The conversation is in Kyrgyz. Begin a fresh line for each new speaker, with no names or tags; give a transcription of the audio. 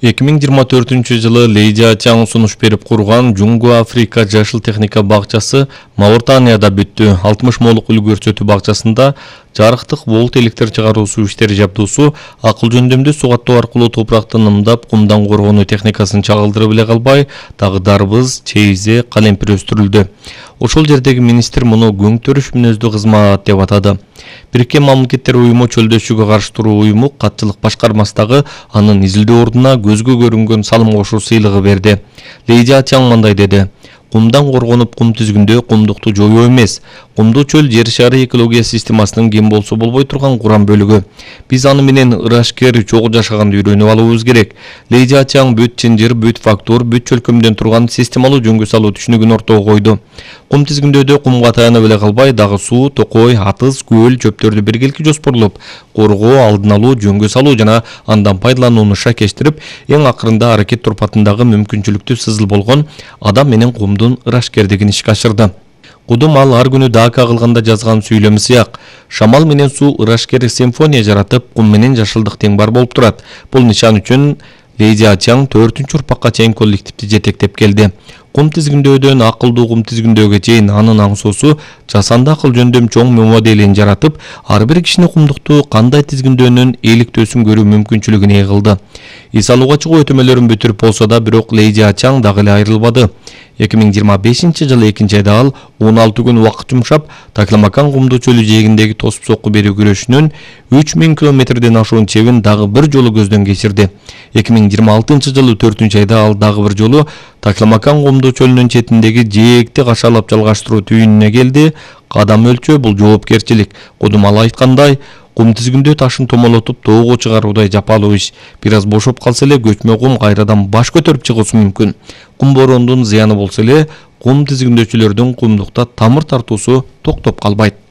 2024-жылы Лейжа Чаң сунуш берип курган Жунгу Африка жашыл техника бакчасы Мауritанияда бүттү. 60 молук үлгү көрсөтүү бакчасында жарыктык волт электр чыгаруусу иштери жабдуусу акыл жөндөмдүү суу каттоо аркылуу топуракты нымдап, кумдан коргонуу техникасын чагылдырып эле калбай, дагы дарбыз, чейизе, калемпир өстүрүлдү. Ошол жердеги министр муну көң төрүш мүнөздүү кызмат деп атады. Бириккен Мамлекеттер уюму чөлдөшүүгө каршы туруу уюму катчылык башкармасындагы анын изилдөө ордуна көзгө көрүнгөн салым кошуу сыйлыгы берди. Лейжа Чаң мындай деди: кумдан коргонуп кум тизгүндө кумдукту жоюу эмес. Кумдуу чөл жер шары экология системасынын кем болсо болбой турган курам бөлүгү. Биз аны менен ырашкер чогуу жашаганды үйрөнүп алуубуз керек. Лейжа Чаң бүт чынжыр, бүт фактор, бүт чөлкөмдөн турган системалуу жөнгө салуу түшүнүгүн ортого койду. Кум тизгүндөөдө кумга таянып эле калбай, дагы суу, токой, атыз, көл, чөптөрдү биргеликти жоспорлоп, коргоо, алдын алуу, жөнгө салуу жана андан пайдаланууну шакештирип, эң акырында аракет турпатындагы мүмкүнчүлүктүү сызыл болгон адам менен кумдун ырашкердигин ишке ашырды. Кудум ал ар күнү дака кылганда жазган сүйлөмү сыяк: шамал менен суу ырашкер симфония жаратып, кум менен жашылдык тең бар болуп турат. Бул нишан үчүн Лейжа Чаң 4-урпакка чейин коллективди жетектеп келди. Кум тизгүндөөдөн акылдуу кум тизгүндөөгө чейин анын аңсоосу жасанды акыл жөндөм чоң моделин жаратып, ар бир кишини кумдукту кандай тизгүндөөнүн иликтөөсүн көрүү мүмкүнчүлүгүн кылды. Эс алууга чыгуу өтөмөлөрүн бүтүрүп болсо да, бирок Лейжа Чаң дагы эле айрылбады. 2025-жылы 2-айда ал 16 күн убакыт жумшап, Такламакан кумдуу чөлү жээгиндеги тосуп сокку берүү күрөшүнүн 3000 километрден ашуун чебин дагы бир жолу көздөн кечирди. 2026-жылы 4-айда ал дагы бир жолу Такламакан кумдуу чөлүнүн четиндеги жээкти кашалап жалгаштыруу түйүнүнө келди. Кадам өлчөө бул жоопкерчилик. Кудум ал айткандай, кум тизгүндөө ташын томолотуп тоого чыгаруудай жапалуу иш. Бир аз бошоп калса эле көчмө кум кайрадан баш көтөрүп чыгуусу мүмкүн. Кум бороондун зыяны болсо эле, кум тизгүндөөчүлөрдүн кумдукта тамыр тартуусу токтоп калбайт.